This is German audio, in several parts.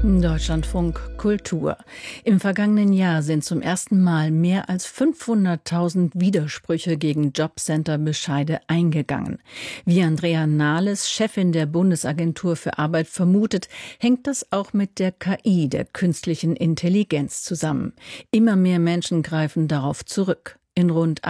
Deutschlandfunk Kultur. Im vergangenen Jahr sind zum ersten Mal mehr als 500.000 Widersprüche gegen Jobcenter-Bescheide eingegangen. Wie Andrea Nahles, Chefin der Bundesagentur für Arbeit, vermutet, hängt das auch mit der KI, der künstlichen Intelligenz, zusammen. Immer mehr Menschen greifen darauf zurück. In rund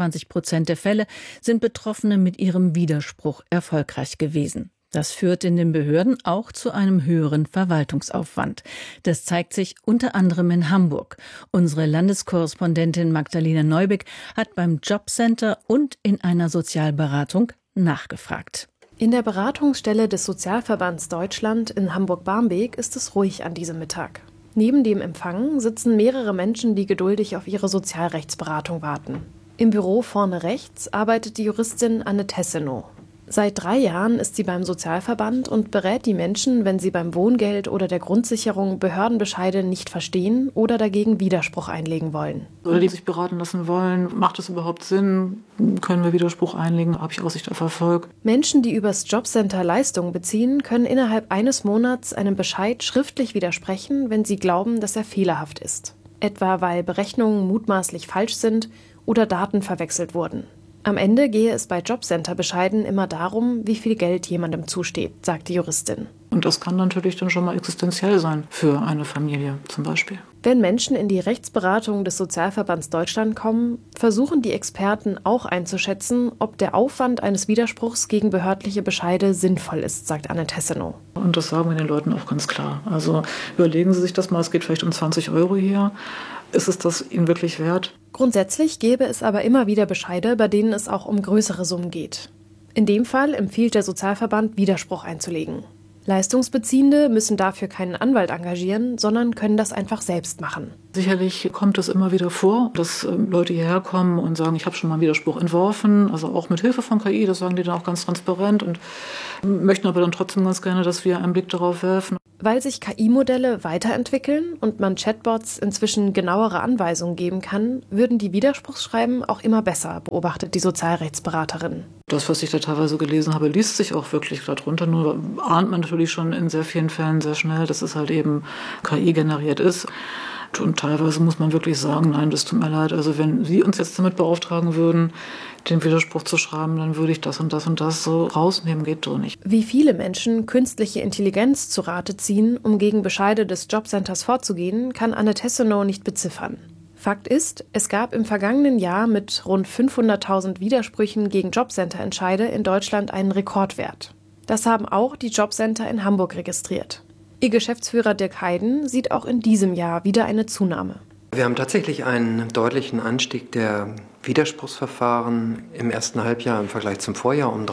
28% der Fälle sind Betroffene mit ihrem Widerspruch erfolgreich gewesen. Das führt in den Behörden auch zu einem höheren Verwaltungsaufwand. Das zeigt sich unter anderem in Hamburg. Unsere Landeskorrespondentin Magdalena Neubeck hat beim Jobcenter und in einer Sozialberatung nachgefragt. In der Beratungsstelle des Sozialverbands Deutschland in Hamburg-Barmbek ist es ruhig an diesem Mittag. Neben dem Empfang sitzen mehrere Menschen, die geduldig auf ihre Sozialrechtsberatung warten. Im Büro vorne rechts arbeitet die Juristin Anne Tessenow. Seit 3 Jahren ist sie beim Sozialverband und berät die Menschen, wenn sie beim Wohngeld oder der Grundsicherung Behördenbescheide nicht verstehen oder dagegen Widerspruch einlegen wollen. Oder die sich beraten lassen wollen, macht es überhaupt Sinn? Können wir Widerspruch einlegen? Habe ich Aussicht auf Erfolg? Menschen, die übers Jobcenter Leistungen beziehen, können innerhalb eines Monats einem Bescheid schriftlich widersprechen, wenn sie glauben, dass er fehlerhaft ist. Etwa weil Berechnungen mutmaßlich falsch sind oder Daten verwechselt wurden. Am Ende gehe es bei Jobcenter-Bescheiden immer darum, wie viel Geld jemandem zusteht, sagt die Juristin. Und das kann natürlich dann schon mal existenziell sein für eine Familie zum Beispiel. Wenn Menschen in die Rechtsberatung des Sozialverbands Deutschland kommen, versuchen die Experten auch einzuschätzen, ob der Aufwand eines Widerspruchs gegen behördliche Bescheide sinnvoll ist, sagt Anne Tessenow. Und das sagen wir den Leuten auch ganz klar. Also überlegen Sie sich das mal, es geht vielleicht um 20 € hier. Ist es das Ihnen wirklich wert? Grundsätzlich gäbe es aber immer wieder Bescheide, bei denen es auch um größere Summen geht. In dem Fall empfiehlt der Sozialverband, Widerspruch einzulegen. Leistungsbeziehende müssen dafür keinen Anwalt engagieren, sondern können das einfach selbst machen. Sicherlich kommt es immer wieder vor, dass Leute hierher kommen und sagen, ich habe schon mal einen Widerspruch entworfen, also auch mit Hilfe von KI, das sagen die dann auch ganz transparent und möchten aber dann trotzdem ganz gerne, dass wir einen Blick darauf werfen. Weil sich KI-Modelle weiterentwickeln und man Chatbots inzwischen genauere Anweisungen geben kann, würden die Widerspruchsschreiben auch immer besser, beobachtet die Sozialrechtsberaterin. Das, was ich da teilweise gelesen habe, liest sich auch wirklich darunter, nur ahnt man natürlich schon in sehr vielen Fällen sehr schnell, dass es halt eben KI generiert ist. Und teilweise muss man wirklich sagen, nein, das tut mir leid. Also wenn Sie uns jetzt damit beauftragen würden, den Widerspruch zu schreiben, dann würde ich das und das und das so rausnehmen, geht so nicht. Wie viele Menschen künstliche Intelligenz zu Rate ziehen, um gegen Bescheide des Jobcenters vorzugehen, kann Anne Tessenow nicht beziffern. Fakt ist, es gab im vergangenen Jahr mit rund 500.000 Widersprüchen gegen Jobcenter-Entscheide in Deutschland einen Rekordwert. Das haben auch die Jobcenter in Hamburg registriert. Ihr Geschäftsführer Dirk Heiden sieht auch in diesem Jahr wieder eine Zunahme. Wir haben tatsächlich einen deutlichen Anstieg der Widerspruchsverfahren im ersten Halbjahr im Vergleich zum Vorjahr um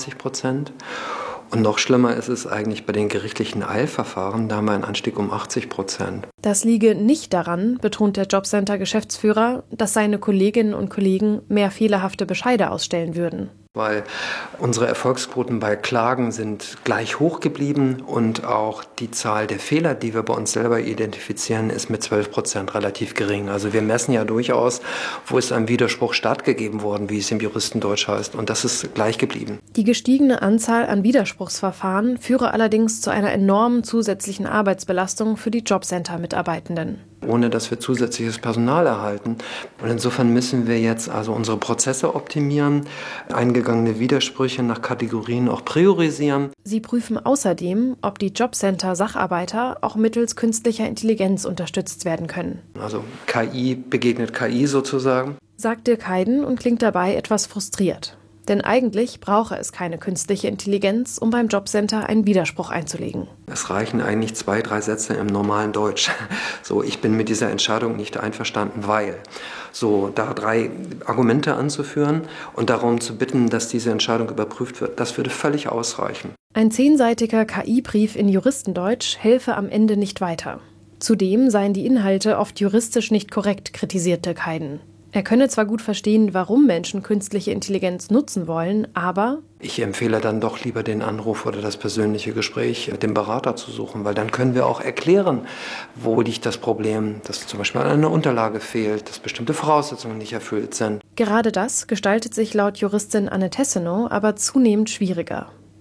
33%. Und noch schlimmer ist es eigentlich bei den gerichtlichen Eilverfahren, da haben wir einen Anstieg um 80%. Das liege nicht daran, betont der Jobcenter-Geschäftsführer, dass seine Kolleginnen und Kollegen mehr fehlerhafte Bescheide ausstellen würden. Weil unsere Erfolgsquoten bei Klagen sind gleich hoch geblieben und auch die Zahl der Fehler, die wir bei uns selber identifizieren, ist mit 12% relativ gering. Also wir messen ja durchaus, wo ist ein Widerspruch stattgegeben worden, wie es im Juristendeutsch heißt, und das ist gleich geblieben. Die gestiegene Anzahl an Widerspruchsverfahren führe allerdings zu einer enormen zusätzlichen Arbeitsbelastung für die Jobcenter-Mitarbeitenden. Ohne dass wir zusätzliches Personal erhalten. Und insofern müssen wir jetzt also unsere Prozesse optimieren, eingegangene Widersprüche nach Kategorien auch priorisieren. Sie prüfen außerdem, ob die Jobcenter-Sacharbeiter auch mittels künstlicher Intelligenz unterstützt werden können. Also KI begegnet KI sozusagen. Sagt Dirk Heiden und klingt dabei etwas frustriert. Denn eigentlich brauche es keine künstliche Intelligenz, um beim Jobcenter einen Widerspruch einzulegen. Es reichen eigentlich 2, 3 Sätze im normalen Deutsch. So, ich bin mit dieser Entscheidung nicht einverstanden, weil. So, da 3 Argumente anzuführen und darum zu bitten, dass diese Entscheidung überprüft wird, das würde völlig ausreichen. Ein 10-seitiger KI-Brief in Juristendeutsch helfe am Ende nicht weiter. Zudem seien die Inhalte oft juristisch nicht korrekt, kritisiert Dirk Heiden. Er könne zwar gut verstehen, warum Menschen künstliche Intelligenz nutzen wollen, aber ich empfehle dann doch lieber den Anruf oder das persönliche Gespräch mit dem Berater zu suchen, weil dann können wir auch erklären, wo liegt das Problem, dass zum Beispiel eine Unterlage fehlt, dass bestimmte Voraussetzungen nicht erfüllt sind. Gerade das gestaltet sich laut Juristin Anne Tessenow aber zunehmend schwieriger.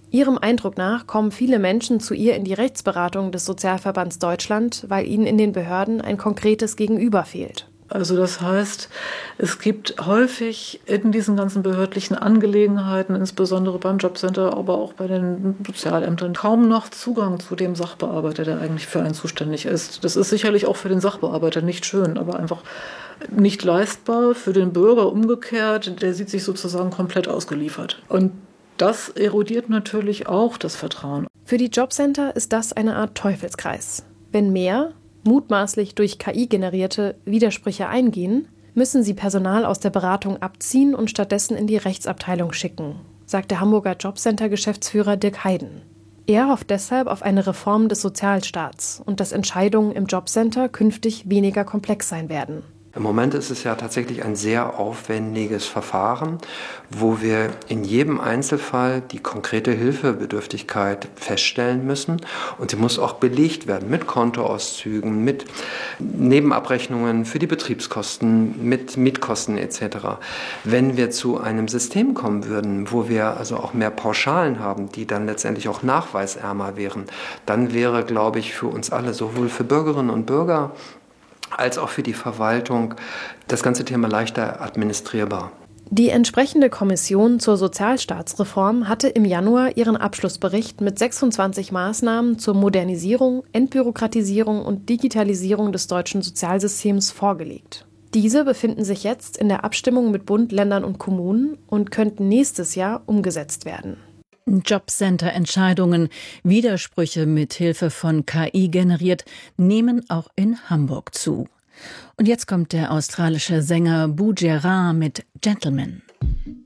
Ihrem Eindruck nach kommen viele Menschen zu ihr in die Rechtsberatung des Sozialverbands Deutschland, weil ihnen in den Behörden ein konkretes Gegenüber fehlt. Also das heißt, es gibt häufig in diesen ganzen behördlichen Angelegenheiten, insbesondere beim Jobcenter, aber auch bei den Sozialämtern, kaum noch Zugang zu dem Sachbearbeiter, der eigentlich für einen zuständig ist. Das ist sicherlich auch für den Sachbearbeiter nicht schön, aber einfach nicht leistbar. Für den Bürger umgekehrt, der sieht sich sozusagen komplett ausgeliefert. Und das erodiert natürlich auch das Vertrauen. Für die Jobcenter ist das eine Art Teufelskreis. Wenn mehr, mutmaßlich durch KI generierte Widersprüche eingehen, müssen sie Personal aus der Beratung abziehen und stattdessen in die Rechtsabteilung schicken, sagt der Hamburger Jobcenter-Geschäftsführer Dirk Heiden. Er hofft deshalb auf eine Reform des Sozialstaats und dass Entscheidungen im Jobcenter künftig weniger komplex sein werden. Im Moment ist es ja tatsächlich ein sehr aufwendiges Verfahren, wo wir in jedem Einzelfall die konkrete Hilfebedürftigkeit feststellen müssen. Und sie muss auch belegt werden mit Kontoauszügen, mit Nebenabrechnungen für die Betriebskosten, mit Mietkosten etc. Wenn wir zu einem System kommen würden, wo wir also auch mehr Pauschalen haben, die dann letztendlich auch nachweisärmer wären, dann wäre, glaube ich, für uns alle, sowohl für Bürgerinnen und Bürger, als auch für die Verwaltung das ganze Thema leichter administrierbar. Die entsprechende Kommission zur Sozialstaatsreform hatte im Januar ihren Abschlussbericht mit 26 Maßnahmen zur Modernisierung, Entbürokratisierung und Digitalisierung des deutschen Sozialsystems vorgelegt. Diese befinden sich jetzt in der Abstimmung mit Bund, Ländern und Kommunen und könnten nächstes Jahr umgesetzt werden. Jobcenter-Entscheidungen, Widersprüche mit Hilfe von KI generiert, nehmen auch in Hamburg zu. Und jetzt kommt der australische Sänger Boo Gerard mit Gentleman.